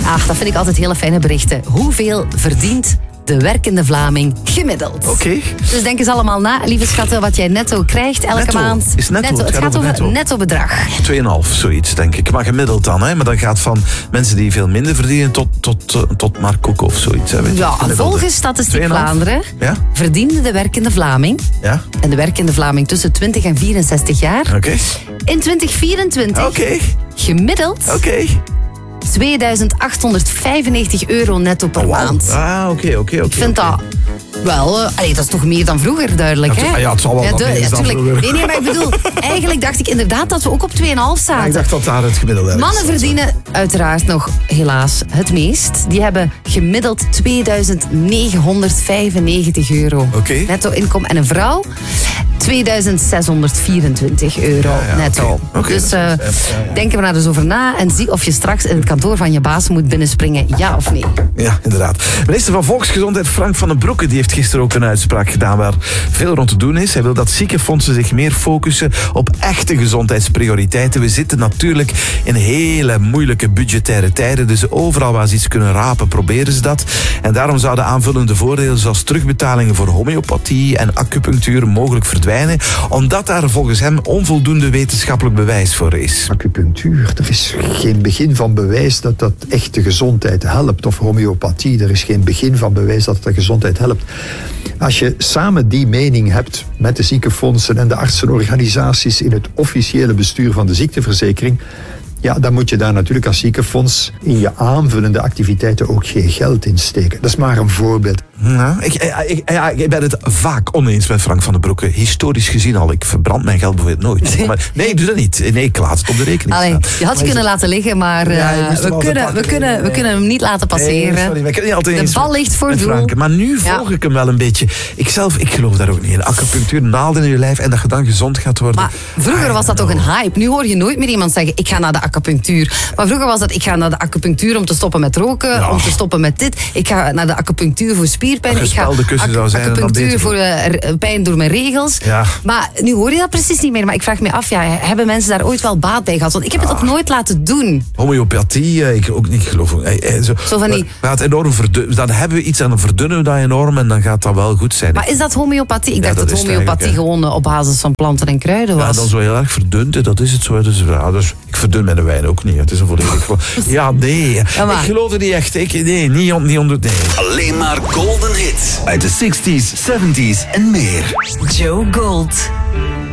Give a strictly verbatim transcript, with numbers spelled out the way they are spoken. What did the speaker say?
Ach, dat vind ik altijd hele fijne berichten. Hoeveel verdient de werkende Vlaming gemiddeld? Oké. Okay. Dus denk eens allemaal na, lieve schatten, wat jij netto krijgt elke netto. maand. Is netto. netto. Het, het gaat over netto, netto bedrag. twee komma vijf, zoiets, denk ik. Maar gemiddeld dan, hè? Maar dat gaat van mensen die veel minder verdienen tot, tot, tot Mark Koeken of zoiets. Hè? Weet je, ja, gemiddeld, volgens Statistiek Vlaanderen ja? verdiende de werkende Vlaming, ja? en de werkende Vlaming tussen twintig en vierenzestig jaar, okay. in twintig vierentwintig okay. gemiddeld okay. tweeduizend achthonderdvijfennegentig euro netto per oh, wow. maand. Ah, oké, okay, oké. Okay, Ik vind okay. dat... Wel, uh, allee, dat is toch meer dan vroeger, duidelijk, ja, hè? Ja, het zal wel ja, wat meer ja, dan vroeger. Nee, nee, maar ik bedoel, eigenlijk dacht ik inderdaad dat we ook op twee komma vijf zaten. Ja, ik dacht dat daar het gemiddelde Mannen is. verdienen uiteraard nog, helaas, het meest. Die hebben gemiddeld tweeduizend negenhonderdvijfennegentig euro okay. netto inkomen. En een vrouw tweeduizend zeshonderdvierentwintig euro ja, ja, netto. Okay. Okay. Dus uh, ja, ja, ja. denken we daar dus over na en zie of je straks in het kantoor van je baas moet binnenspringen, ja of nee. Ja, inderdaad. Minister van Volksgezondheid Frank van den Broeke die heeft gisteren ook een uitspraak gedaan waar veel rond te doen is. Hij wil dat ziekenfondsen zich meer focussen op echte gezondheidsprioriteiten. We zitten natuurlijk in hele moeilijke budgettaire tijden, dus overal waar ze iets kunnen rapen, proberen ze dat. En daarom zouden aanvullende voordelen zoals terugbetalingen voor homeopathie en acupunctuur mogelijk verdwijnen, omdat daar volgens hem onvoldoende wetenschappelijk bewijs voor is. Acupunctuur, er is geen begin van bewijs dat dat echt de gezondheid helpt. Of homeopathie, er is geen begin van bewijs dat het de gezondheid helpt. Als je samen die mening hebt met de ziekenfondsen en de artsenorganisaties in het officiële bestuur van de ziekteverzekering, ja, dan moet je daar natuurlijk als ziekenfonds in je aanvullende activiteiten ook geen geld in steken. Dat is maar een voorbeeld. Nou, ik, ik, ja, ik ben het vaak oneens met Frank van den Broeke. Historisch gezien al. Ik verbrand mijn geld bijvoorbeeld nooit. Nee, maar, nee ik doe dat niet. Nee, ik laat het op de rekening Allee, staan. je had je kunnen laten liggen, maar uh, ja, we, kunnen, we, kunnen, we kunnen hem niet laten passeren. Nee, sorry, we kunnen niet altijd de eens bal ligt voor doel. Frank. Maar nu volg ja. ik hem wel een beetje. Ik zelf, ik geloof daar ook niet in. Acupunctuur, naalden in je lijf en dat je dan gezond gaat worden. Maar vroeger was dat toch een hype. Nu hoor je nooit meer iemand zeggen, ik ga naar de acupunctuur. Maar vroeger was dat, ik ga naar de acupunctuur om te stoppen met roken, ja. om te stoppen met dit. Ik ga naar de acupunctuur voor spierpijn. Ik ga Zou zijn acupunctuur voor uh, pijn door mijn regels. Ja. Maar nu hoor je dat precies niet meer. Maar ik vraag me af, ja, hebben mensen daar ooit wel baat bij gehad? Want ik heb ja. het ook nooit laten doen. Homeopathie, ik ook niet geloof. Eh, eh, zo, zo van die... gaat enorm verdunnen. Dan hebben we iets en dan verdunnen we dat enorm en dan gaat dat wel goed zijn. Maar is dat homeopathie? Ik ja, dacht dat, dat homeopathie gewoon op basis van planten en kruiden was. Ja, dan zo heel erg verdund, dat is het zo. Dus, ja, dus, ik verdun mijn wijn ook niet. Het is een volledig... ja, nee. Ja, ik geloof er niet echt. Ik, nee, niet, niet onder... Nee. Alleen maar golden hits uit de zestig's, zeventig's en meer. Joe Gold.